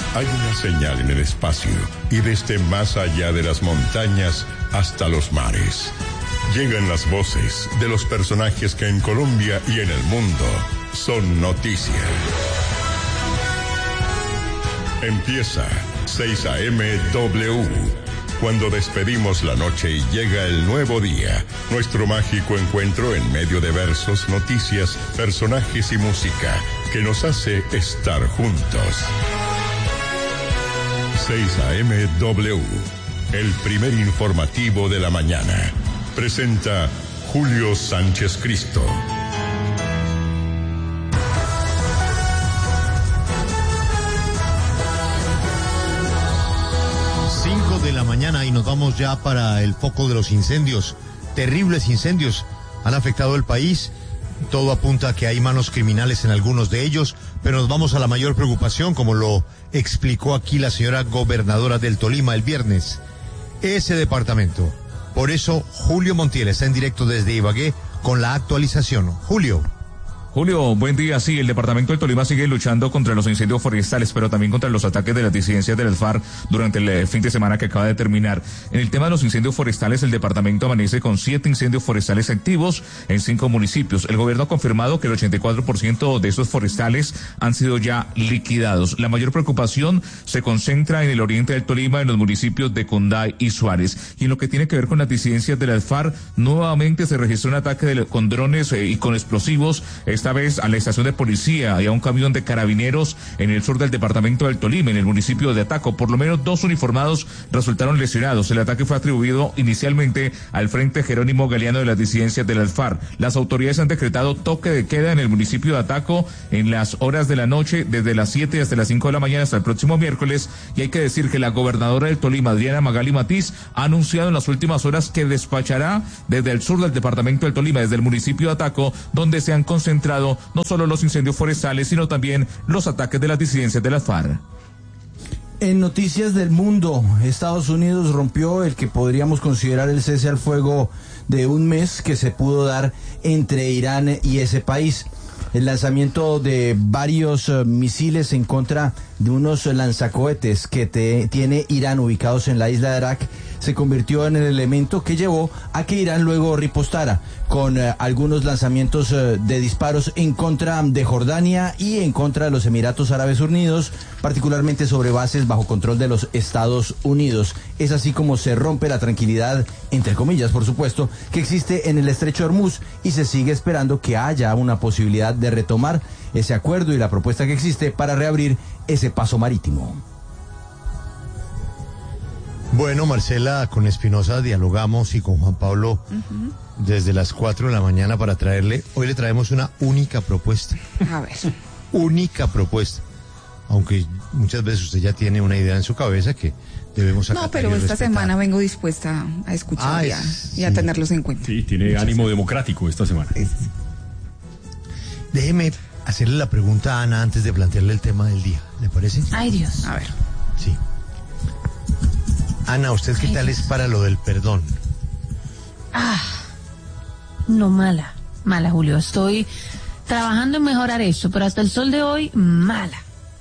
Hay una señal en el espacio y desde más allá de las montañas hasta los mares. Llegan las voces de los personajes que en Colombia y en el mundo son noticia. Empieza 6 a.m. W. Cuando despedimos la noche y llega el nuevo día, nuestro mágico encuentro en medio de versos, noticias, personajes y música que nos hace estar juntos. 6 a.m. W, el primer informativo de la mañana. Presenta Julio Sánchez Cristo. De la mañana y nos vamos ya para el foco de los incendios. Terribles incendios han afectado el país. Todo apunta a que hay manos criminales en algunos de ellos, pero nos vamos a la mayor preocupación, como lo explicó aquí la señora gobernadora del Tolima el viernes. Ese departamento. Por eso Julio Montiel está en directo desde Ibagué con la actualización. Julio, buen día. Sí, el departamento del Tolima sigue luchando contra los incendios forestales, pero también contra los ataques de las disidencias de las FARC durante el fin de semana que acaba de terminar. En el tema de los incendios forestales, el departamento amanece con 7 incendios forestales activos en 5 municipios. El gobierno ha confirmado que el 84% de estos forestales han sido ya liquidados. La mayor preocupación se concentra en el oriente del Tolima, en los municipios de Conday y Suárez. Y en lo que tiene que ver con las disidencias de las FARC, nuevamente se registró un ataque con drones y con explosivos, esta vez a la estación de policía y a un camión de carabineros en el sur del departamento del Tolima, en el municipio de Ataco. Por lo menos 2 uniformados resultaron lesionados. El ataque fue atribuido inicialmente al Frente Jerónimo Galeano de las disidencias de las FARC. Las autoridades han decretado toque de queda en el municipio de Ataco en las horas de la noche, desde las 7 hasta las 5 de la mañana hasta el próximo miércoles. Y hay que decir que la gobernadora del Tolima, Adriana Magali Matiz, ha anunciado en las últimas horas que despachará desde el sur del departamento del Tolima, desde el municipio de Ataco, donde se han concentrado no solo los incendios forestales, sino también los ataques de las disidencias de las FARC. En noticias del mundo, Estados Unidos rompió el que podríamos considerar el cese al fuego de un mes que se pudo dar entre Irán y ese país. El lanzamiento de varios misiles en contra de unos lanzacohetes que tiene Irán ubicados en la isla de Arak se convirtió en el elemento que llevó a que Irán luego ripostara con algunos lanzamientos de disparos en contra de Jordania y en contra de los Emiratos Árabes Unidos, particularmente sobre bases bajo control de los Estados Unidos. Es así como se rompe la tranquilidad, entre comillas, por supuesto, que existe en el estrecho de Hormuz, y se sigue esperando que haya una posibilidad de retomar ese acuerdo y la propuesta que existe para reabrir ese paso marítimo. bueno, Marcela, con Espinosa dialogamos y con Juan Pablo desde las 4 de la mañana para traerle, hoy le traemos una única propuesta. A ver. Única propuesta. Aunque muchas veces usted ya tiene una idea en su cabeza que debemos acatar. No, pero esta semana vengo dispuesta a escuchar y a tenerlos en cuenta. Sí, tiene ánimo democrático esta semana. Déjeme hacerle la pregunta a Ana antes de plantearle el tema del día, ¿le parece? Ay, Dios. A ver. Sí. Ana, ¿usted qué tal es para lo del perdón? No, mala, Julio. Estoy trabajando en mejorar eso, pero hasta el sol de hoy, mala.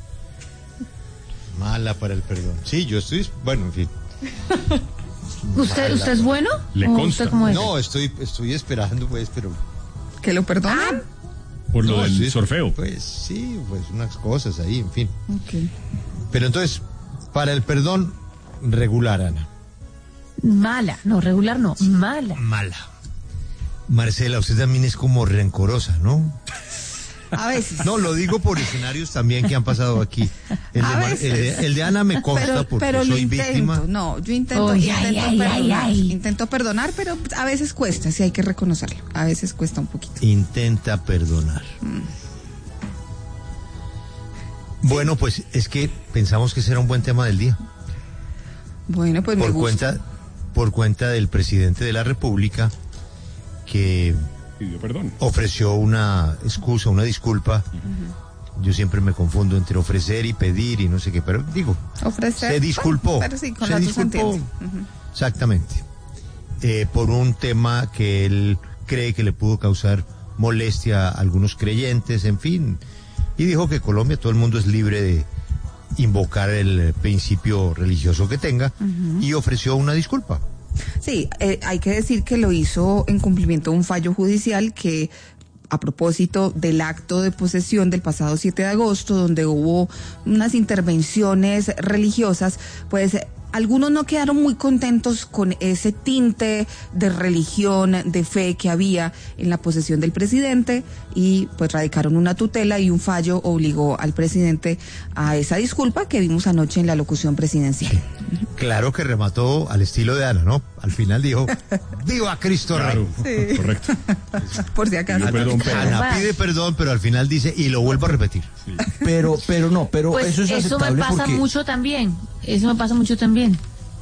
Mala para el perdón. Sí, yo estoy, bueno, en fin. ¿Usted es bueno? ¿Le consta? ¿Usted cómo es? No, estoy esperando, pues, pero... ¿Que lo perdonen? Por lo No, del sí, sorfeo. Pues sí, pues unas cosas ahí, en fin. Ok. Pero entonces, para el perdón, regular, Ana. Mala, no, regular no, mala. Mala. Marcela, usted también es como rencorosa, ¿no? A veces. No, lo digo por escenarios también que han pasado aquí. El de Ana me consta porque soy víctima. No, yo intento intento perdonar, pero a veces cuesta, sí hay que reconocerlo. A veces cuesta un poquito. Intenta perdonar. Bueno, pues es que pensamos que será un buen tema del día. Bueno, pues me gusta. Por cuenta del presidente de la República, que Pidió perdón. ofreció una excusa, una disculpa. Yo siempre me confundo entre ofrecer y pedir y no sé qué, pero digo, ofrecer, se disculpó. Pero sí, con se las dos disculpó. entiende. Exactamente. Por un tema que él cree que le pudo causar molestia a algunos creyentes, en fin. Y dijo que Colombia, todo el mundo es libre invocar el principio religioso que tenga y ofreció una disculpa. Sí, hay que decir que lo hizo en cumplimiento de un fallo judicial que, a propósito del acto de posesión del pasado 7 de agosto, donde hubo unas intervenciones religiosas, pues algunos no quedaron muy contentos con ese tinte de religión, de fe que había en la posesión del presidente y pues radicaron una tutela y un fallo obligó al presidente a esa disculpa que vimos anoche en la locución presidencial. Claro que remató al estilo de Ana, ¿no? Al final dijo, ¡viva Cristo Rey! Sí. Correcto. Por si acaso. Ana pide perdón, pero al final dice, y lo vuelvo a repetir. Sí. Pero pues eso es aceptable me pasa porque... mucho también. Eso me pasa mucho también.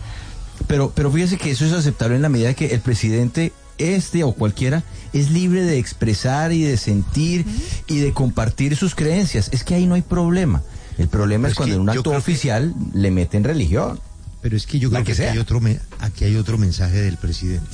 Pero fíjese que eso es aceptable en la medida que el presidente, o cualquiera, es libre de expresar y de sentir y de compartir sus creencias. Es que ahí no hay problema. El problema es cuando en un acto oficial le meten religión. Pero es que yo creo que aquí hay otro mensaje del presidente.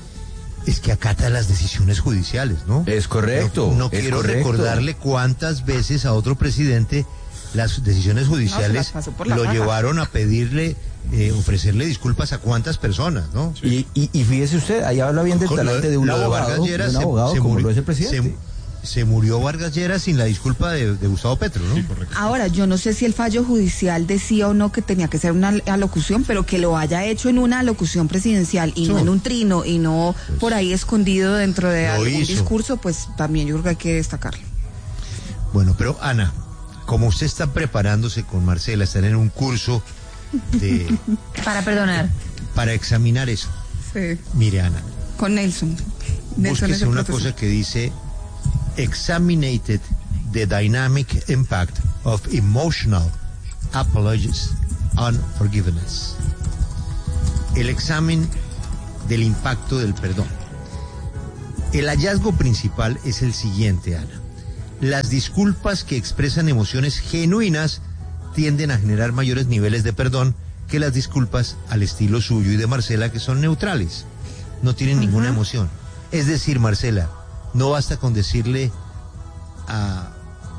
Es que acata las decisiones judiciales, ¿no? Es correcto. No quiero recordarle cuántas veces a otro presidente las decisiones judiciales lo llevaron a pedirle, ofrecerle disculpas a cuántas personas, ¿no? Sí. Y fíjese usted, ahí habla bien del talante de un abogado, como lo es el presidente. Se murió Vargas Lleras sin la disculpa de Gustavo Petro, ¿no? Sí, correcto. Ahora, yo no sé si el fallo judicial decía o no que tenía que ser una alocución, pero que lo haya hecho en una alocución presidencial y no en un trino y no por ahí escondido dentro de algún discurso, pues también yo creo que hay que destacarlo. Bueno, pero Ana, como usted está preparándose con Marcela, están en un curso de... Para perdonar. Para examinar eso. Sí. Mire, Ana. Con Nelson. Búsquese una cosa que dice... Examinated the dynamic impact of emotional apologies on forgiveness. El examen del impacto del perdón. El hallazgo principal es el siguiente, Ana. Las disculpas que expresan emociones genuinas tienden a generar mayores niveles de perdón que las disculpas al estilo suyo y de Marcela, que son neutrales. No tienen ninguna emoción. Es decir, Marcela, no basta con decirle a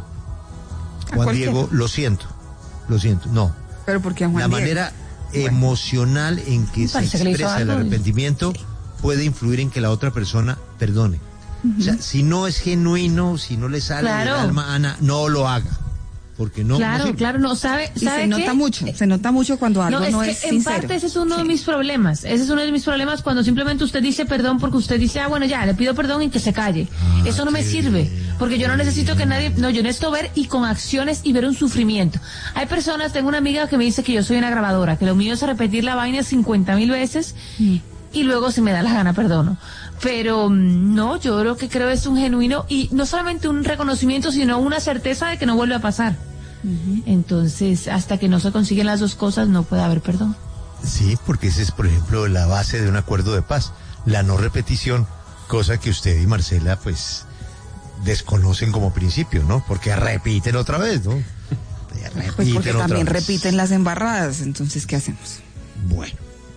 Juan Diego, lo siento, no. Pero porque a Juan La Diego, manera emocional en que se expresa el arrepentimiento puede influir en que la otra persona perdone. O sea, si no es genuino, si no le sale del alma, Ana, no lo haga. Porque no. Claro, no sabe. Y se nota mucho cuando algo no es sincero. En parte ese es uno de mis problemas. Ese es uno de mis problemas cuando simplemente usted dice perdón porque usted dice, bueno, ya, le pido perdón y que se calle. Eso no me sirve. Porque yo no necesito que nadie, yo necesito ver y con acciones y ver un sufrimiento. Hay personas, tengo una amiga que me dice que yo soy una grabadora, que lo mío es repetir la vaina 50,000 veces y luego si me da la gana perdono. Pero no, yo lo que creo es un genuino y no solamente un reconocimiento, sino una certeza de que no vuelve a pasar. Entonces, hasta que no se consiguen las dos cosas, no puede haber perdón. Sí, porque esa es, por ejemplo, la base de un acuerdo de paz, la no repetición, cosa que usted y Marcela, pues, desconocen como principio, ¿no? Porque repiten otra vez, ¿no? Pues porque también repiten las embarradas, entonces, ¿qué hacemos? Bueno.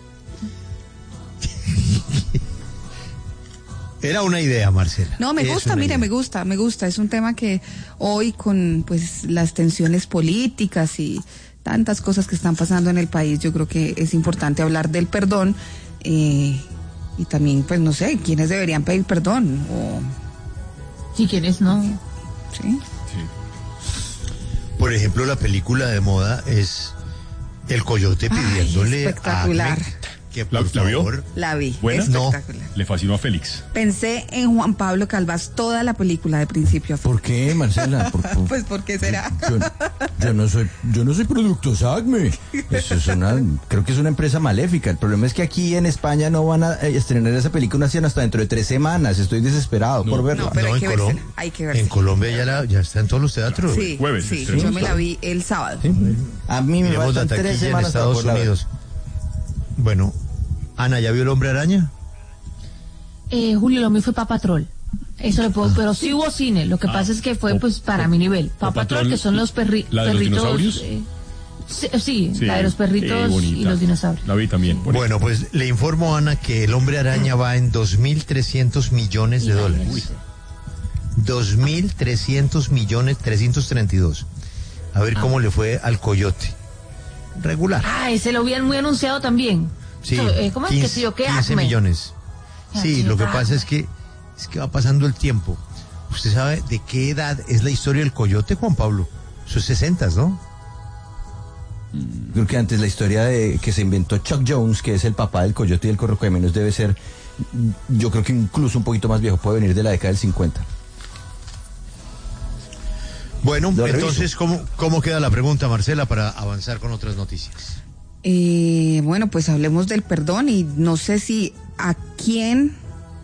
Era una idea, Marcela. No, me gusta, me gusta. Es un tema que hoy con pues las tensiones políticas y tantas cosas que están pasando en el país, yo creo que es importante hablar del perdón y también, pues no sé, quiénes deberían pedir perdón y quiénes no. Sí. Por ejemplo, la película de moda es El Coyote pidiéndole espectacular. Que por ¿La vio? favor, La vi. ¿Buena? Espectacular. Le fascinó a Félix. Pensé en Juan Pablo Calvás toda la película de principio a fin. ¿Por qué, Marcela? Pues ¿por qué será? Yo no soy Productos SACME. Eso es creo que es una empresa maléfica. El problema es que aquí en España no van a estrenar esa película hasta dentro de 3 semanas. Estoy desesperado por verla. No, pero hay que verla. En Colombia ya está en todos los teatros. Sí, jueves. Sí, yo me la vi el sábado. ¿Sí? A mí me faltan 3 semanas en Estados Unidos. Bueno, Ana, ¿ya vio El Hombre Araña? Julio, lo mío fue Paw Patrol. Eso le puedo, pero sí hubo cine. Lo que pasa es que fue pues para mi nivel. Paw Patrol, que son los perritos. ¿La de los dinosaurios? Sí, la de los perritos y los dinosaurios. La vi también. Bonita. Bueno, pues le informo, Ana, que El Hombre Araña va en $2.300 millones. 2.300 millones, 332. a ver cómo le fue al Coyote. Regular. Ah, ese lo habían muy anunciado también. Sí, ¿Cómo es que sí o qué? 15 millones. Sí, lo que Acme. pasa es que va pasando el tiempo. ¿Usted sabe de qué edad es la historia del Coyote, Juan Pablo? Sus 60s, ¿no? Creo que antes la historia de que se inventó Chuck Jones, que es el papá del Coyote y el Correcaminos, debe ser, yo creo que incluso un poquito más viejo, puede venir de la década del 50. Bueno, Lo entonces, ¿cómo queda la pregunta, Marcela, para avanzar con otras noticias? Bueno, pues hablemos del perdón y no sé si a quién,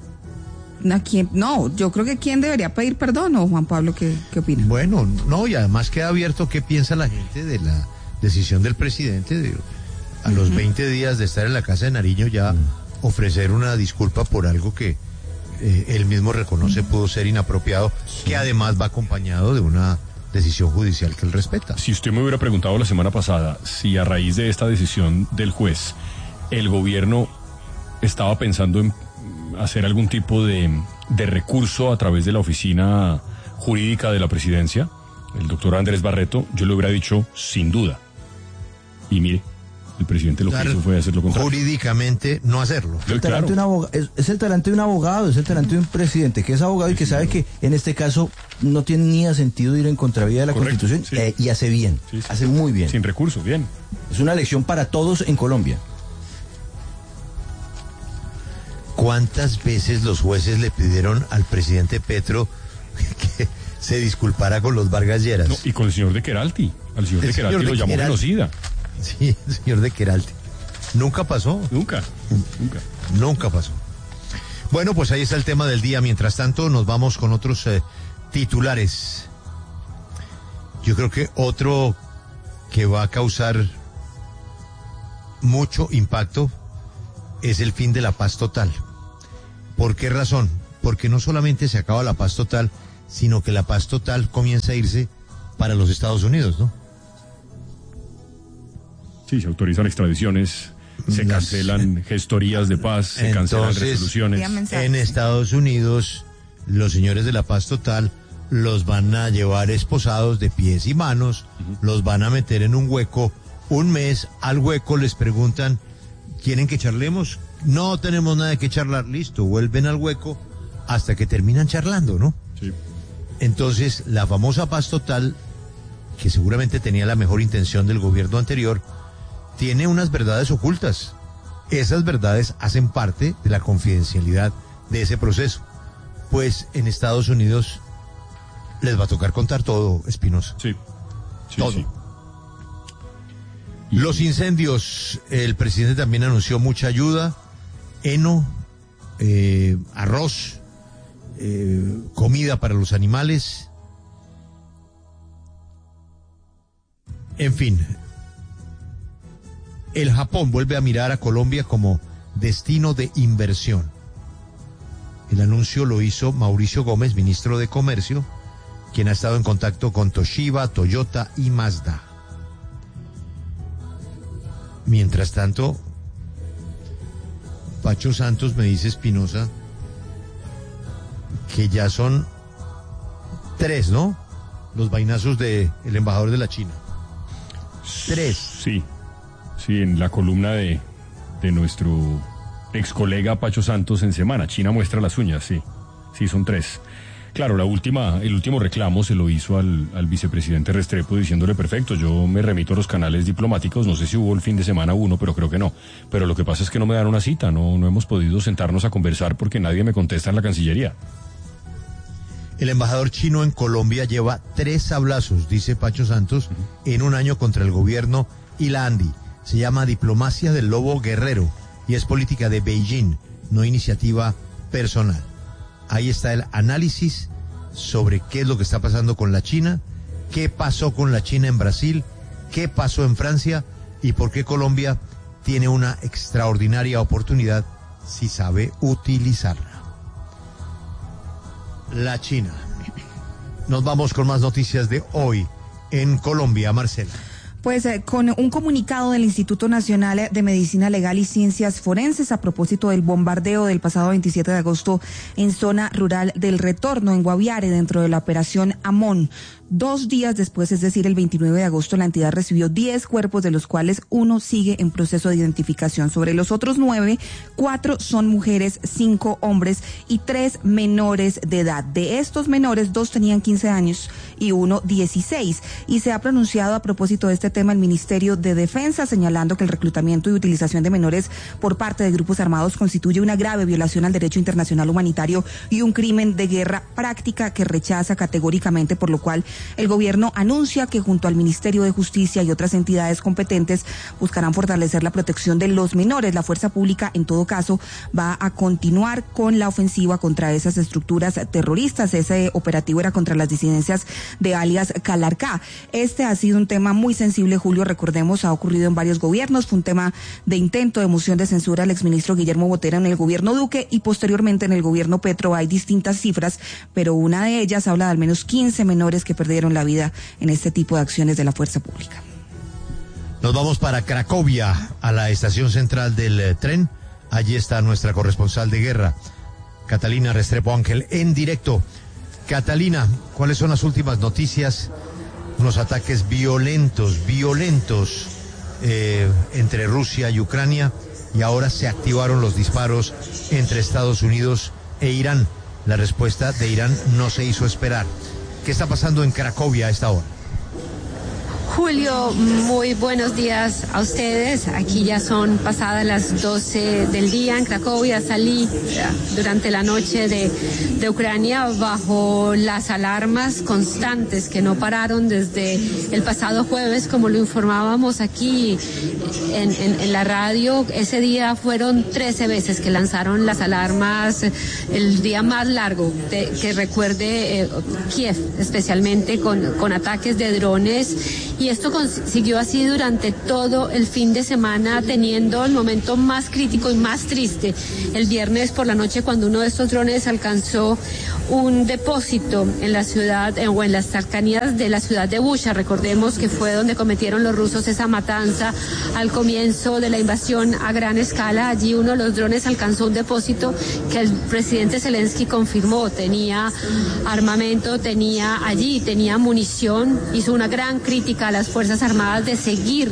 no, yo creo que quién debería pedir perdón, o Juan Pablo, ¿qué opina? Bueno, no, y además queda abierto qué piensa la gente de la decisión del presidente de, a los 20 días de estar en la casa de Nariño, ya ofrecer una disculpa por algo que él mismo reconoce pudo ser inapropiado, que además va acompañado de una decisión judicial que él respeta. Si usted me hubiera preguntado la semana pasada si a raíz de esta decisión del juez el gobierno estaba pensando en hacer algún tipo de recurso a través de la oficina jurídica de la presidencia, el doctor Andrés Barreto, yo le hubiera dicho sin duda. Y mire, el presidente lo que hizo fue hacer lo contrario. Jurídicamente no hacerlo. El talante de un abogado, es el talante de un abogado, es el talante de un presidente que es abogado y que sabe que en este caso no tiene ni sentido ir en contravía de la Correcto, Constitución, sí. y hace bien, Sí, sí. hace muy bien. Sin recurso, bien. Es una lección para todos en Colombia. ¿Cuántas veces los jueces le pidieron al presidente Petro que se disculpara con los Vargas Lleras? No, y con el señor de Queralti. Al señor El de Queralti señor lo de llamó Queralti. genocida. Sí, el señor de Queralti. Nunca pasó. Nunca. Nunca pasó. Bueno, pues ahí está el tema del día. Mientras tanto, nos vamos con otros titulares. Yo creo que otro que va a causar mucho impacto es el fin de la paz total. ¿Por qué razón? Porque no solamente se acaba la paz total, sino que la paz total comienza a irse para los Estados Unidos, ¿no? Sí, se autorizan extradiciones, se cancelan gestorías de paz, se cancelan Entonces, resoluciones. En Estados Unidos, los señores de la paz total los van a llevar esposados de pies y manos, los van a meter en un hueco un mes. Al hueco les preguntan, ¿quieren que charlemos? No tenemos nada que charlar, listo, vuelven al hueco hasta que terminan charlando, ¿no? Sí. Entonces, la famosa paz total, que seguramente tenía la mejor intención del gobierno anterior, tiene unas verdades ocultas. Esas verdades hacen parte de la confidencialidad de ese proceso. Pues en Estados Unidos les va a tocar contar todo, Espinosa. Sí. Todo. Sí. Los incendios, el presidente también anunció mucha ayuda, heno, arroz, comida para los animales. En fin, el Japón vuelve a mirar a Colombia como destino de inversión. El anuncio lo hizo Mauricio Gómez, ministro de Comercio, quien ha estado en contacto con Toshiba, Toyota y Mazda. Mientras tanto, Pacho Santos me dice, Espinosa, que ya son 3, ¿no? Los vainazos del embajador de la China. 3. Sí, sí, en la columna de nuestro ex colega Pacho Santos en Semana. China muestra las uñas, sí. Sí, son 3. Claro, el último reclamo se lo hizo al vicepresidente Restrepo diciéndole, perfecto, yo me remito a los canales diplomáticos, no sé si hubo el fin de semana uno, pero creo que no. Pero lo que pasa es que no me dan una cita, no hemos podido sentarnos a conversar porque nadie me contesta en la Cancillería. El embajador chino en Colombia lleva 3 sablazos, dice Pacho Santos, en un año contra el gobierno y la ANDI. Se llama diplomacia del lobo guerrero y es política de Beijing, no iniciativa personal. Ahí está el análisis sobre qué es lo que está pasando con la China, qué pasó con la China en Brasil, qué pasó en Francia y por qué Colombia tiene una extraordinaria oportunidad si sabe utilizarla. La China. Nos vamos con más noticias de hoy en Colombia, Marcela. Pues con un comunicado del Instituto Nacional de Medicina Legal y Ciencias Forenses a propósito del bombardeo del pasado 27 de agosto en zona rural del Retorno, en Guaviare, dentro de la operación Amón. 2 días después, es decir, el 29 de agosto, la entidad recibió 10 cuerpos, de los cuales 1 sigue en proceso de identificación. Sobre los otros 9, 4 son mujeres, 5 hombres y 3 menores de edad. De estos menores, 2 tenían 15 años y 1 16. Y se ha pronunciado a propósito de este tema el Ministerio de Defensa, señalando que el reclutamiento y utilización de menores por parte de grupos armados constituye una grave violación al derecho internacional humanitario y un crimen de guerra, práctica que rechaza categóricamente, por lo cual el gobierno anuncia que junto al Ministerio de Justicia y otras entidades competentes buscarán fortalecer la protección de los menores. La fuerza pública, en todo caso, va a continuar con la ofensiva contra esas estructuras terroristas. Ese operativo era contra las disidencias de alias Calarcá. Este ha sido un tema muy sensible, Julio, recordemos, ha ocurrido en varios gobiernos. Fue un tema de intento de moción de censura al exministro Guillermo Botero en el gobierno Duque y posteriormente en el gobierno Petro. Hay distintas cifras, pero una de ellas habla de al menos 15 menores que perdieron la vida en este tipo de acciones de la fuerza pública. Nos vamos para Cracovia, a la estación central del tren. Allí está nuestra corresponsal de guerra, Catalina Restrepo Ángel, en directo. Catalina, ¿cuáles son las últimas noticias? Unos ataques violentos entre Rusia y Ucrania, y ahora se activaron los disparos entre Estados Unidos e Irán. La respuesta de Irán no se hizo esperar. ¿Qué está pasando en Cracovia a esta hora? Julio, muy buenos días a ustedes. Aquí ya son pasadas las 12 del día en Cracovia. Salí durante la noche de Ucrania bajo las alarmas constantes que no pararon desde el pasado jueves, como lo informábamos aquí en la radio. Ese día fueron 13 veces que lanzaron las alarmas, el día más largo que recuerde Kiev, especialmente con ataques de drones. Y esto siguió así durante todo el fin de semana, teniendo el momento más crítico y más triste el viernes por la noche, cuando uno de estos drones alcanzó un depósito en la ciudad o en las cercanías de la ciudad de Bucha. Recordemos que fue donde cometieron los rusos esa matanza al comienzo de la invasión a gran escala. Allí uno de los drones alcanzó un depósito que el presidente Zelensky confirmó tenía armamento, tenía munición. Hizo una gran crítica a las Fuerzas Armadas de seguir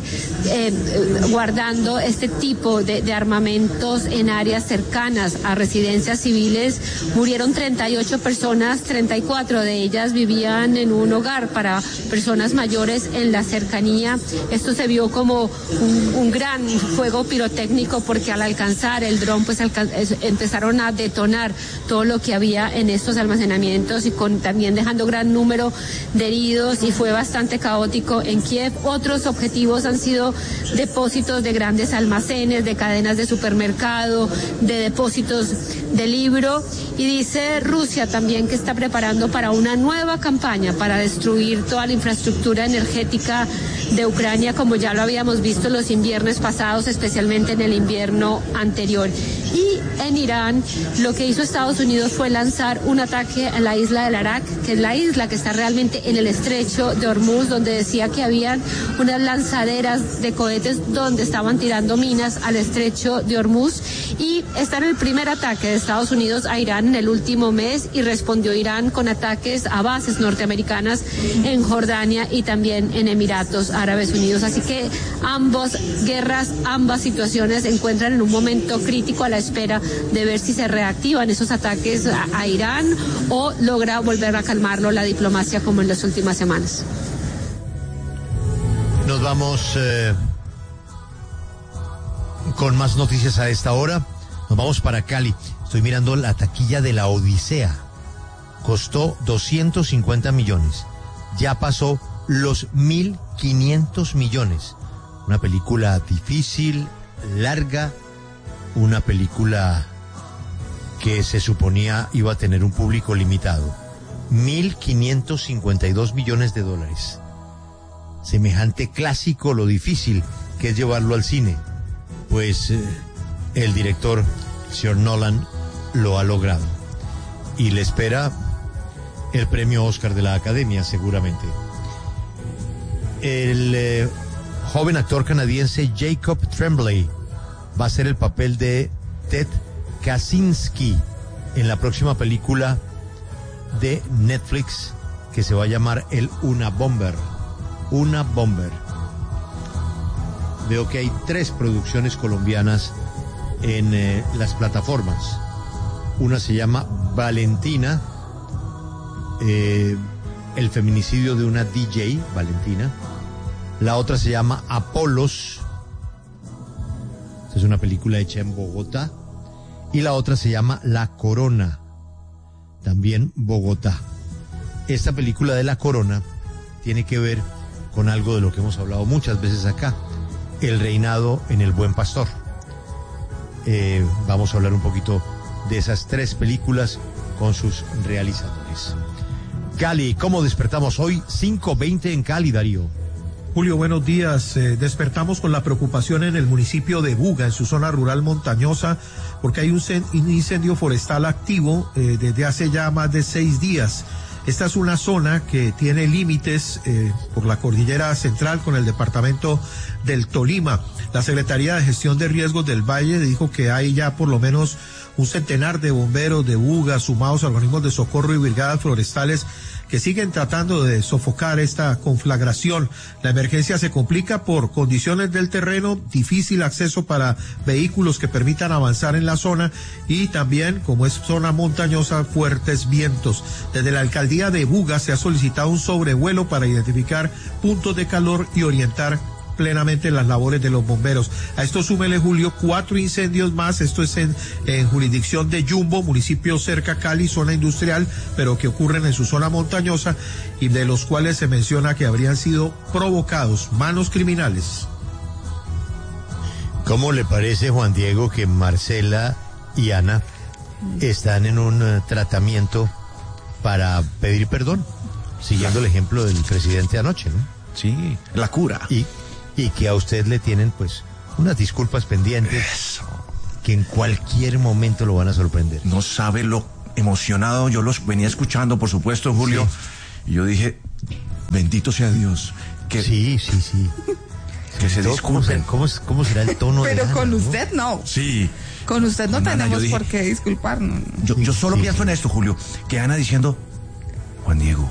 guardando este tipo de armamentos en áreas cercanas a residencias civiles. Murieron 38 personas, 34 de ellas vivían en un hogar para personas mayores en la cercanía. Esto se vio como un gran fuego pirotécnico, porque al alcanzar el dron pues empezaron a detonar todo lo que había en estos almacenamientos, y también dejando gran número de heridos, y fue bastante caótico en Kiev. Otros objetivos han sido depósitos de grandes almacenes, de cadenas de supermercado, de depósitos de libro, y dice Rusia también que está preparando para una nueva campaña para destruir toda la infraestructura energética de Ucrania, como ya lo habíamos visto los inviernos pasados, especialmente en el invierno anterior. Y en Irán, lo que hizo Estados Unidos fue lanzar un ataque a la isla del Arak, que es la isla que está realmente en el estrecho de Hormuz, donde decía que habían unas lanzaderas de cohetes donde estaban tirando minas al estrecho de Hormuz. Y está en el primer ataque de Estados Unidos a Irán en el último mes, y respondió Irán con ataques a bases norteamericanas en Jordania y también en Emiratos Árabes Unidos. Así que ambas guerras, ambas situaciones se encuentran en un momento crítico, a la espera de ver si se reactivan esos ataques a Irán o logra volver a calmarlo la diplomacia como en las últimas semanas. Nos vamos con más noticias a esta hora. Nos vamos para Cali. Estoy mirando la taquilla de La Odisea. Costó 250 millones. Ya pasó los 1.500 millones. Una película difícil, larga, una película que se suponía iba a tener un público limitado. 1.552 millones de dólares. Semejante clásico, lo difícil que es llevarlo al cine. Pues el director, el señor Nolan, lo ha logrado. Y le espera el premio Oscar de la Academia, seguramente. El joven actor canadiense Jacob Tremblay va a ser el papel de Ted Kaczynski en la próxima película de Netflix que se va a llamar El Unabomber. Unabomber. Veo que hay 3 producciones colombianas en las plataformas. Una se llama Valentina, el feminicidio de una DJ, Valentina. La otra se llama Apolos. Es una película hecha en Bogotá. Y la otra se llama La Corona, también Bogotá. Esta película de La Corona tiene que ver con algo de lo que hemos hablado muchas veces acá, el reinado en El Buen Pastor. Vamos a hablar un poquito de esas 3 películas con sus realizadores. Cali, ¿cómo despertamos hoy? 5:20 en Cali, Darío. Julio, buenos días. Despertamos con la preocupación en el municipio de Buga, en su zona rural montañosa, porque hay un incendio forestal activo desde hace ya más de 6 días. Esta es una zona que tiene límites por la cordillera central con el departamento del Tolima. La Secretaría de Gestión de Riesgos del Valle dijo que hay ya por lo menos un centenar de bomberos de Buga, sumados a organismos de socorro y brigadas forestales que siguen tratando de sofocar esta conflagración. La emergencia se complica por condiciones del terreno, difícil acceso para vehículos que permitan avanzar en la zona y también, como es zona montañosa, fuertes vientos. Desde la alcaldía de Buga se ha solicitado un sobrevuelo para identificar puntos de calor y orientar plenamente las labores de los bomberos. A esto súmele, Julio, 4 incendios más. Esto es en jurisdicción de Yumbo, municipio cerca Cali, zona industrial, pero que ocurren en su zona montañosa y de los cuales se menciona que habrían sido provocados manos criminales. ¿Cómo le parece, Juan Diego, que Marcela y Ana están en un tratamiento para pedir perdón, siguiendo el ejemplo del presidente anoche, ¿no? Sí, la cura. Y que a usted le tienen, pues, unas disculpas pendientes. Eso. Que en cualquier momento lo van a sorprender. No sabe lo emocionado. Yo los venía escuchando, por supuesto, Julio. Sí. Y yo dije, bendito sea Dios. Que, sí. Que se disculpen. ¿Cómo será el tono de Pero Ana, con ¿no? usted no. Sí. Con usted no Ana, tenemos dije, por qué disculparnos. Yo solo pienso en esto, Julio. Que Ana diciendo, Juan Diego,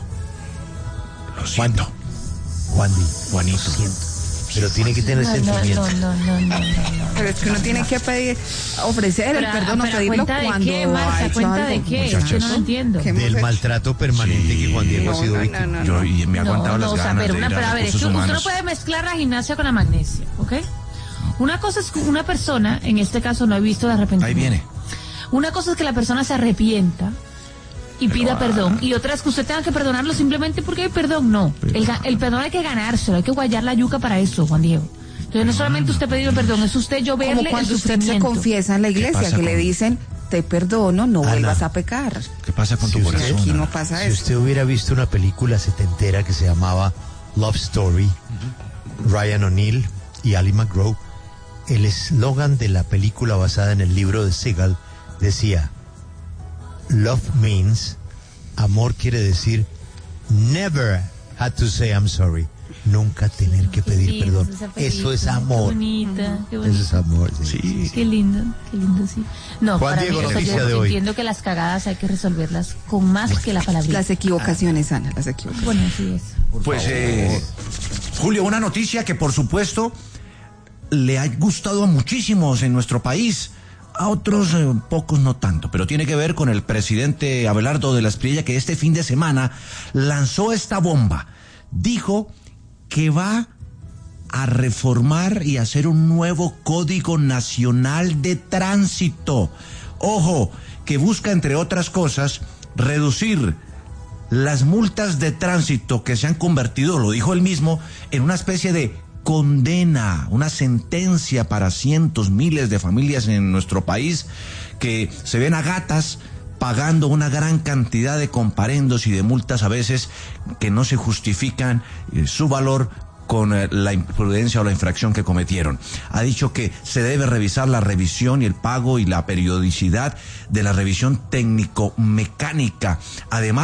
lo siento. Juanito. Lo siento. Pero tiene que tener sentimiento. No. Pero es que uno tiene que pedir, ofrecer el perdón o pedirlo cuando qué, Marta, ha hecho ¿cuenta algo. de qué? Muchachos. Yo no lo entiendo. Del maltrato permanente que Juan Diego ha sido víctima. Yo y me ha aguantado las ganas de ir a pero a ver, recursos usted humanos. no puede mezclar la gimnasia con la magnesia, ¿ok? Una cosa es que una persona, en este caso no he visto de arrepentimiento. Ahí viene. Una cosa es que la persona se arrepienta y pida perdón, y otra es que usted tenga que perdonarlo simplemente porque hay perdón. No, el perdón hay que ganárselo, hay que guayar la yuca para eso, Juan Diego. Entonces no es solamente usted pedir el perdón, es usted lloverle Como cuando el usted se sufrimiento. confiesa en la iglesia, que le dicen, te perdono, no vuelvas a pecar. ¿Qué pasa con tu usted- corazón? Aquí no pasa Si eso. usted hubiera visto una película setentera que se llamaba Love Story, Ryan O'Neal y Ali McGraw, el eslogan de la película basada en el libro de Seagal decía, Love means, amor quiere decir, never had to say I'm sorry. Nunca tener que pedir Sí, perdón. esa Eso es película, amor. Qué bonita, qué Eso bonita. es amor. Sí. Sí. Qué lindo, sí. No, Juan para Diego, mí, noticia yo de hoy. entiendo que las cagadas hay que resolverlas con más que la palabra. Las equivocaciones, Ana, las equivocaciones. Bueno, sí es. Pues, Julio, una noticia que por supuesto le ha gustado a muchísimos en nuestro país, a otros pocos no tanto, pero tiene que ver con el presidente Abelardo de la Espriella, que este fin de semana lanzó esta bomba. Dijo que va a reformar y hacer un nuevo Código Nacional de Tránsito. Ojo, que busca, entre otras cosas, reducir las multas de tránsito que se han convertido, lo dijo él mismo, en una especie de condena, una sentencia para cientos, miles de familias en nuestro país que se ven a gatas pagando una gran cantidad de comparendos y de multas a veces que no se justifican su valor con la imprudencia o la infracción que cometieron. Ha dicho que se debe revisar la revisión y el pago y la periodicidad de la revisión técnico-mecánica. Además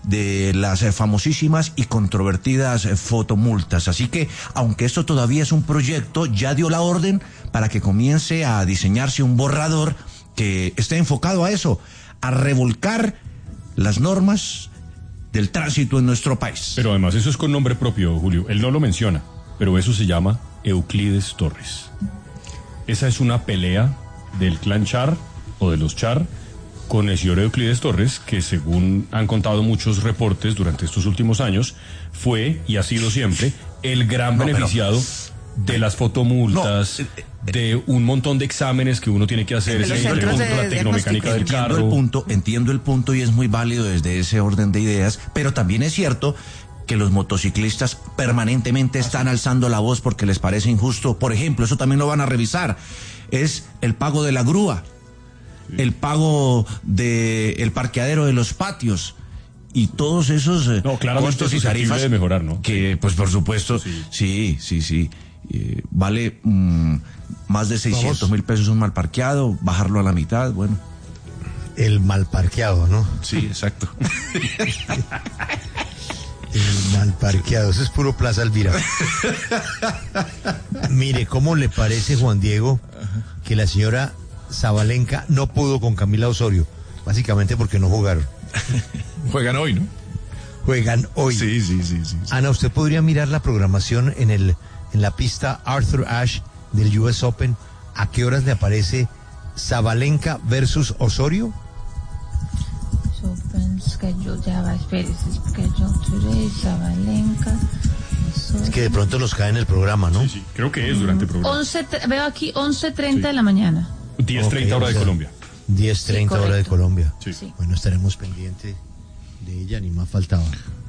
de las famosísimas y controvertidas fotomultas. Así que, aunque esto todavía es un proyecto, ya dio la orden para que comience a diseñarse un borrador que esté enfocado a eso, a revolcar las normas del tránsito en nuestro país. Pero además eso es con nombre propio, Julio. Él no lo menciona, pero eso se llama Euclides Torres. Esa es una pelea del clan Char o de los Char con el señor Euclides Torres, que según han contado muchos reportes durante estos últimos años, fue y ha sido siempre el gran beneficiado de las fotomultas, de un montón de exámenes que uno tiene que hacer, la tecnomecánica del carro. Entiendo el punto y es muy válido desde ese orden de ideas, pero también es cierto que los motociclistas permanentemente están alzando la voz porque les parece injusto. Por ejemplo, eso también lo van a revisar, es el pago de la grúa, el pago del parqueadero de los patios y todos esos costos y tarifas de mejorar, ¿no? Que, pues por supuesto, sí. Vale más de 600.000 pesos un mal parqueado, bajarlo a la mitad, bueno. El mal parqueado, ¿no? Sí, exacto. El mal parqueado, eso es puro Plaza Elvira. Mire, ¿cómo le parece, Juan Diego, que la señora Zabalenka no pudo con Camila Osorio? Básicamente porque no jugaron. Juegan hoy, ¿no? Juegan hoy. Sí. Ana, ¿usted podría mirar la programación en la pista Arthur Ashe del US Open? ¿A qué horas le aparece Zabalenka versus Osorio? Es que de pronto nos cae en el programa, ¿no? Sí, creo que es durante el programa. Veo aquí 11:30 de la mañana. 10:30 hora de Colombia. 10:30 hora de Colombia. Sí. Bueno, estaremos pendientes de ella, ni más faltaba.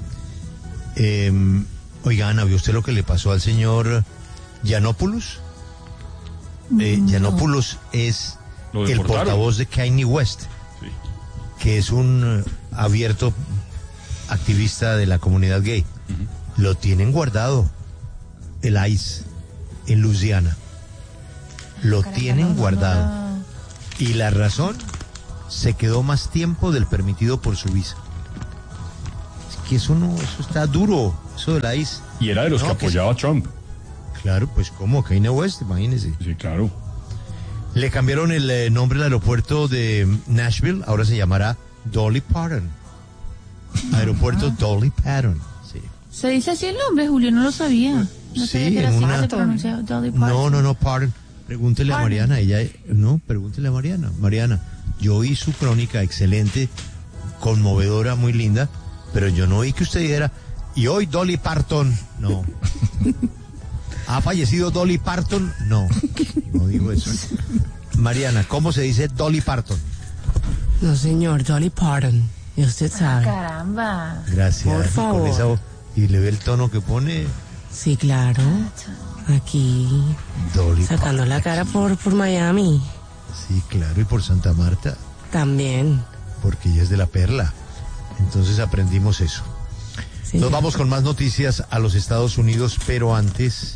Oiga, Ana, ¿vio usted lo que le pasó al señor Yiannopoulos? Yiannopoulos es el portavoz de Kanye West, que es un abierto activista de la comunidad gay. Lo tienen guardado el ICE en Luisiana. Lo tienen guardado. Y la razón, se quedó más tiempo del permitido por su visa. Es que eso está duro, eso de la ICE. Y era de los que apoyaba a Trump. Claro, pues como Kanye West, imagínese. Sí, claro. Le cambiaron el nombre al aeropuerto de Nashville, ahora se llamará Dolly Parton. Aeropuerto Dolly Parton. Sí. ¿Se dice así el nombre, Julio? No lo sabía. No sabía que era así, se pronunciaba Dolly Parton. No, Parton. Pregúntele a Mariana, pregúntele a Mariana. Mariana, yo oí su crónica excelente, conmovedora, muy linda, pero yo no oí que usted dijera, y hoy Dolly Parton. No. ¿Ha fallecido Dolly Parton? No digo eso. Mariana, ¿cómo se dice Dolly Parton? No, señor, Dolly Parton. Y usted sabe. Caramba. Gracias. Por favor. Con esa voz. ¿Y le ve el tono que pone? Sí, claro. Aquí. Dolly sacando Parton. la cara por Miami. Sí, claro, y por Santa Marta. También. Porque ella es de la Perla. Entonces aprendimos eso. Sí. Nos vamos con más noticias a los Estados Unidos, pero antes...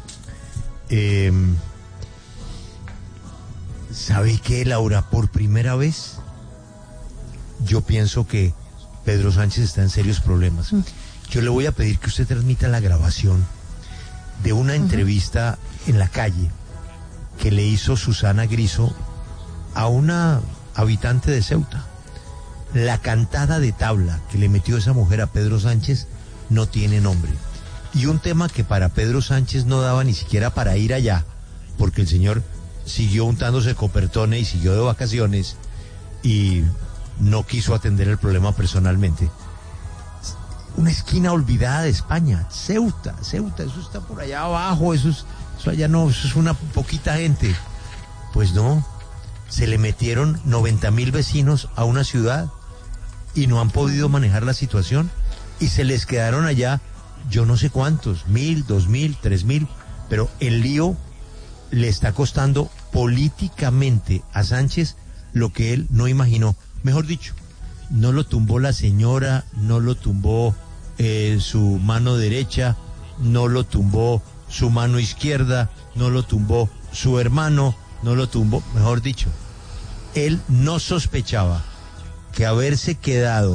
¿sabe qué, Laura? Por primera vez, yo pienso que Pedro Sánchez está en serios problemas. Yo le voy a pedir que usted transmita la grabación de una entrevista en la calle que le hizo Susana Griso a una habitante de Ceuta. La cantada de tabla que le metió esa mujer a Pedro Sánchez no tiene nombre. Y un tema que para Pedro Sánchez no daba ni siquiera para ir allá, porque el señor siguió untándose copertones y siguió de vacaciones y no quiso atender el problema personalmente. Una esquina olvidada de España, Ceuta, eso está por allá abajo, eso allá no, eso es una poquita gente. Pues no, se le metieron 90.000 vecinos a una ciudad y no han podido manejar la situación y se les quedaron allá yo no sé cuántos, 1.000, 2.000, 3.000, pero el lío le está costando políticamente a Sánchez lo que él no imaginó. Mejor dicho, no lo tumbó la señora, no lo tumbó su mano derecha, no lo tumbó su mano izquierda, no lo tumbó su hermano, no lo tumbó, mejor dicho, él no sospechaba que haberse quedado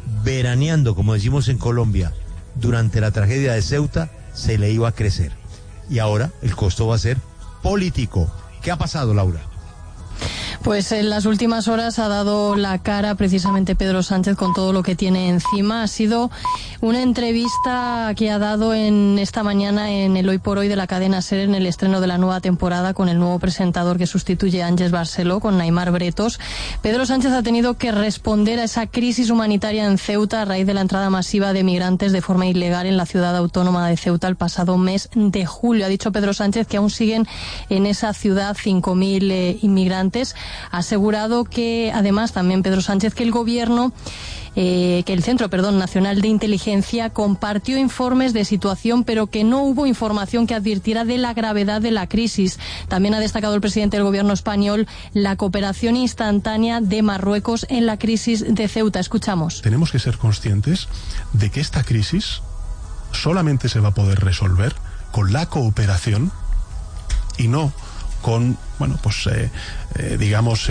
veraneando, como decimos en Colombia, durante la tragedia de Ceuta, se le iba a crecer. Y ahora el costo va a ser político. ¿Qué ha pasado, Laura? Pues en las últimas horas ha dado la cara precisamente Pedro Sánchez con todo lo que tiene encima. Ha sido una entrevista que ha dado en esta mañana en el Hoy por Hoy de la cadena SER en el estreno de la nueva temporada con el nuevo presentador que sustituye a Ángels Barceló, con Neymar Bretos. Pedro Sánchez ha tenido que responder a esa crisis humanitaria en Ceuta a raíz de la entrada masiva de migrantes de forma ilegal en la ciudad autónoma de Ceuta el pasado mes de julio. Ha dicho Pedro Sánchez que aún siguen en esa ciudad 5.000 inmigrantes. Ha asegurado que, además, también Pedro Sánchez, que el gobierno, que el Centro Nacional de Inteligencia compartió informes de situación, pero que no hubo información que advirtiera de la gravedad de la crisis. También ha destacado el presidente del gobierno español la cooperación instantánea de Marruecos en la crisis de Ceuta. Escuchamos. Tenemos que ser conscientes de que esta crisis solamente se va a poder resolver con la cooperación y no con, bueno, pues digamos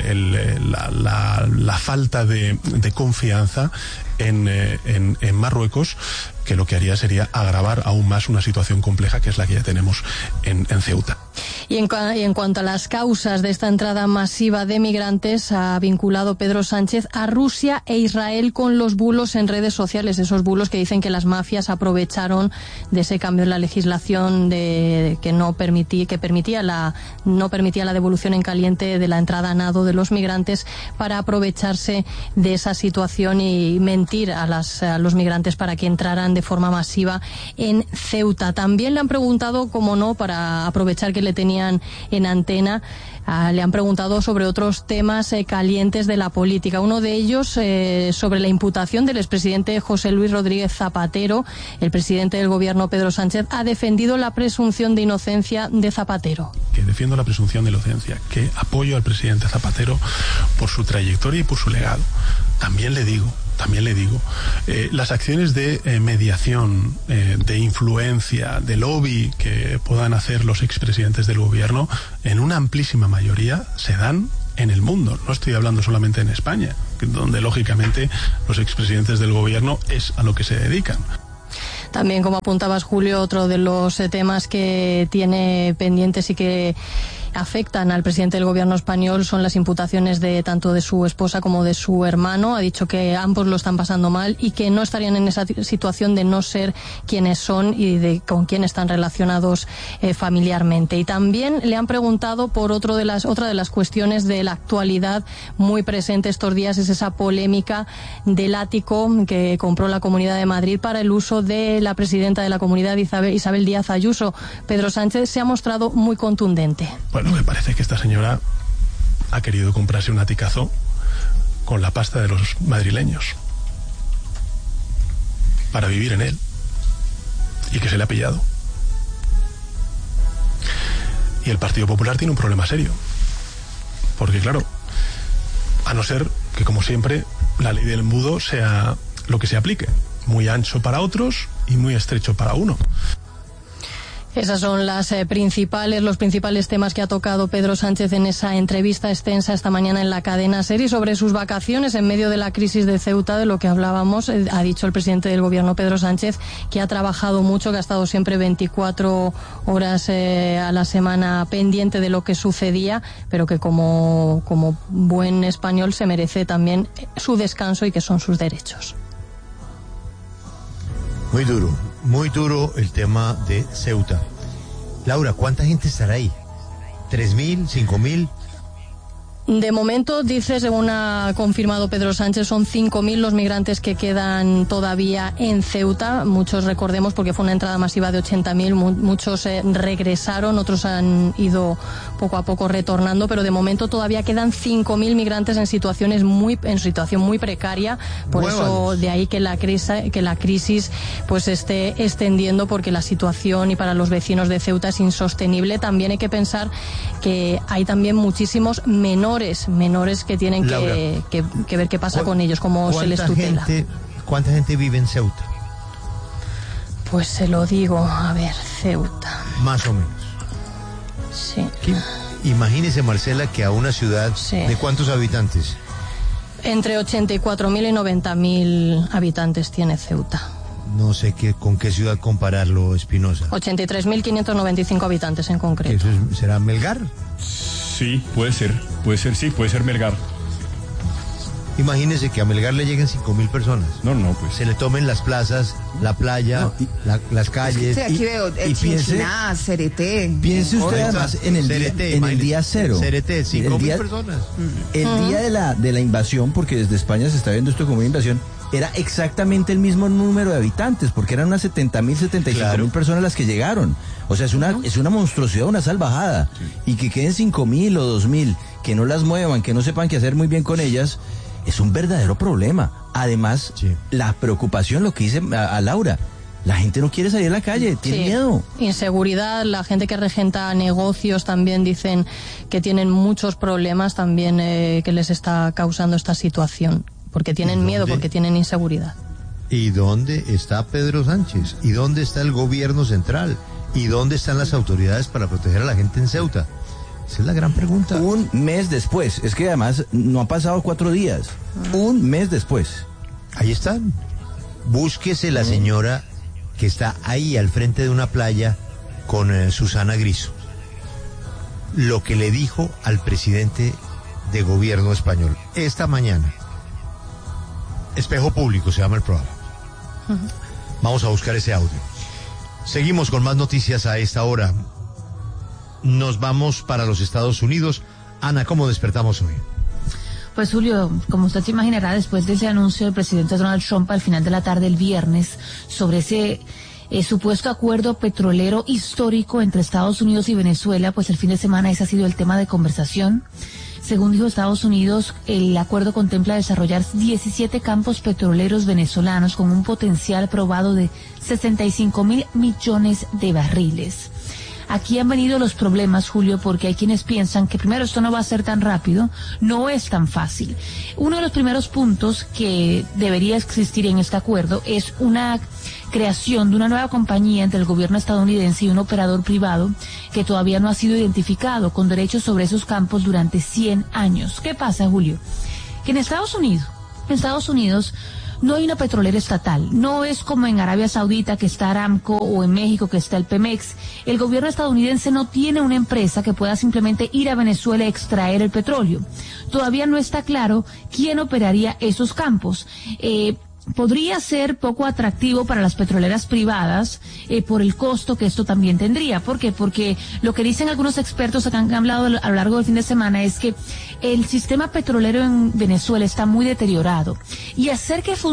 la falta de confianza en Marruecos, que lo que haría sería agravar aún más una situación compleja que es la que ya tenemos en Ceuta. Y en cuanto a las causas de esta entrada masiva de migrantes, ha vinculado Pedro Sánchez a Rusia e Israel con los bulos en redes sociales, esos bulos que dicen que las mafias aprovecharon de ese cambio en la legislación que no permitía la devolución en caliente de la entrada a nado de los migrantes, para aprovecharse de esa situación y mentir a los migrantes para que entraran de forma masiva en Ceuta. También le han preguntado, como no, para aprovechar que le tenían en antena, le han preguntado sobre otros temas calientes de la política. Uno de ellos sobre la imputación del expresidente José Luis Rodríguez Zapatero. El presidente del gobierno, Pedro Sánchez, ha defendido la presunción de inocencia de Zapatero. Que defiendo la presunción de inocencia, que apoyo al presidente Zapatero por su trayectoria y por su legado. También le digo, las acciones de mediación, de influencia, de lobby que puedan hacer los expresidentes del gobierno, en una amplísima mayoría se dan en el mundo. No estoy hablando solamente en España, donde lógicamente los expresidentes del gobierno es a lo que se dedican. También, como apuntabas, Julio, otro de los temas que tiene pendientes y que afectan al presidente del gobierno español son las imputaciones tanto de su esposa como de su hermano. Ha dicho que ambos lo están pasando mal y que no estarían en esa situación de no ser quienes son y de con quién están relacionados familiarmente. Y también le han preguntado por otra de las cuestiones de la actualidad muy presente estos días, es esa polémica del ático que compró la Comunidad de Madrid para el uso de la presidenta de la comunidad, Isabel Díaz Ayuso. Pedro Sánchez se ha mostrado muy contundente. Bueno, me parece que esta señora ha querido comprarse un aticazo con la pasta de los madrileños para vivir en él, y que se le ha pillado. Y el Partido Popular tiene un problema serio, porque claro, a no ser que, como siempre, la ley del embudo sea lo que se aplique, muy ancho para otros y muy estrecho para uno. Esas son los principales temas que ha tocado Pedro Sánchez en esa entrevista extensa esta mañana en la cadena SER. Y sobre sus vacaciones en medio de la crisis de Ceuta, de lo que hablábamos, ha dicho el presidente del gobierno, Pedro Sánchez, que ha trabajado mucho, que ha estado siempre 24 horas a la semana pendiente de lo que sucedía, pero que como buen español se merece también su descanso y que son sus derechos. Muy duro el tema de Ceuta. Laura, ¿cuánta gente estará ahí? ¿3.000? ¿5.000? De momento, dice, según ha confirmado Pedro Sánchez, son 5.000 los migrantes que quedan todavía en Ceuta. Muchos, recordemos, porque fue una entrada masiva de 80.000, muchos regresaron, otros han ido poco a poco retornando, pero de momento todavía quedan 5.000 migrantes en situación muy precaria. Por eso, de ahí que la crisis pues esté extendiendo, porque la situación y para los vecinos de Ceuta es insostenible. También hay que pensar que hay también muchísimos menores que tienen que ver qué pasa con ellos, cómo se les tutela. ¿Cuánta gente vive en Ceuta? Pues se lo digo, a ver, Ceuta. Más o menos. Sí. Imagínese, Marcela, que a una ciudad, ¿de cuántos habitantes? Entre 84.000 y 90.000 habitantes tiene Ceuta. No sé con qué ciudad compararlo, Espinosa. 83.595 habitantes en concreto. ¿Eso será Melgar? Sí, puede ser, sí, puede ser Melgar. Imagínese que a Melgar le lleguen 5.000 personas. No, pues. Se le tomen las plazas, la playa, las calles. Sí, aquí veo Chinchiná, Cereté. Piense usted además en el día cero. Cereté, 5.000 personas. El día de la invasión, porque desde España se está viendo esto como una invasión, era exactamente el mismo número de habitantes, porque eran unas 70.000, 75.000 personas las que llegaron. O sea, es una monstruosidad, una salvajada. Sí. Y que queden 5.000 o 2.000, que no las muevan, que no sepan qué hacer muy bien con ellas, es un verdadero problema. Además, la preocupación, lo que dice a Laura, la gente no quiere salir a la calle, tiene miedo. Inseguridad, la gente que regenta negocios también dicen que tienen muchos problemas también que les está causando esta situación, porque tienen miedo, porque tienen inseguridad. ¿Y dónde está Pedro Sánchez? ¿Y dónde está el gobierno central? ¿Y dónde están las autoridades para proteger a la gente en Ceuta? Esa es la gran pregunta. Un mes después, es que además no ha pasado 4 días. Un mes después. Ahí están. Búsquese la señora que está ahí al frente de una playa con Susana Griso. Lo que le dijo al presidente de gobierno español esta mañana. Espejo Público se llama el programa. Vamos a buscar ese audio. Seguimos con más noticias a esta hora. Nos vamos para los Estados Unidos. Ana, ¿cómo despertamos hoy? Pues Julio, como usted se imaginará, después de ese anuncio del presidente Donald Trump al final de la tarde el viernes sobre ese supuesto acuerdo petrolero histórico entre Estados Unidos y Venezuela, pues el fin de semana ese ha sido el tema de conversación. Según dijo Estados Unidos, el acuerdo contempla desarrollar 17 campos petroleros venezolanos con un potencial probado de 65.000 millones de barriles. Aquí han venido los problemas, Julio, porque hay quienes piensan que primero esto no va a ser tan rápido, no es tan fácil. Uno de los primeros puntos que debería existir en este acuerdo es una creación de una nueva compañía entre el gobierno estadounidense y un operador privado que todavía no ha sido identificado, con derechos sobre esos campos durante 100 años. ¿Qué pasa, Julio? Que en Estados Unidos no hay una petrolera estatal, no es como en Arabia Saudita que está Aramco o en México que está el Pemex. El gobierno estadounidense no tiene una empresa que pueda simplemente ir a Venezuela a extraer el petróleo. Todavía no está claro quién operaría esos campos. Podría ser poco atractivo para las petroleras privadas por el costo que esto también tendría. ¿Por qué? Porque lo que dicen algunos expertos que han hablado a lo largo del fin de semana es que el sistema petrolero en Venezuela está muy deteriorado y hacer que